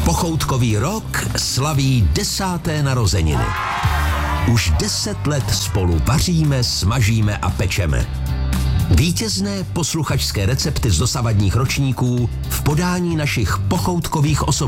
Pochoutkový rok slaví 10. narozeniny. Už 10 let spolu vaříme, smažíme a pečeme. Vítězné posluchačské recepty z dosavadních ročníků v podání našich pochoutkových osob